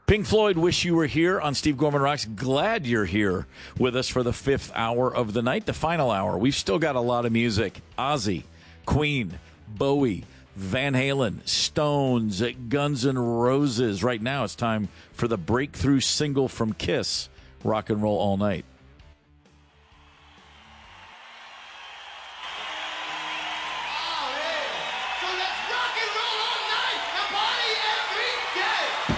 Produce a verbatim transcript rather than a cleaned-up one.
Pink Floyd, Wish You Were Here on Steve Gorman Rocks. Glad you're here with us for the fifth hour of the night, the final hour. We've still got a lot of music. Ozzy, Queen, Bowie, Van Halen, Stones, Guns N' Roses. Right now it's time for the breakthrough single from Kiss, Rock and Roll All Night. Oh, yeah. So let's rock and roll.